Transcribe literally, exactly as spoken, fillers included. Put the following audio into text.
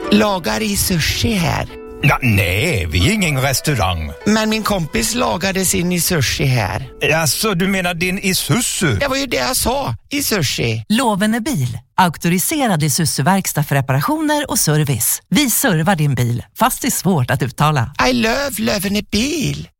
Lagar i sushi här. Ja, nej, vi är ingen restaurang. Men min kompis lagade sin i sushi här. Alltså, du menar din Isuzu? Det var ju det jag sa, i sushi. Lovende bil, auktoriserad Isuzu-verkstad för reparationer och service. Vi servar din bil, fast det är svårt att uttala. I love Lovende bil.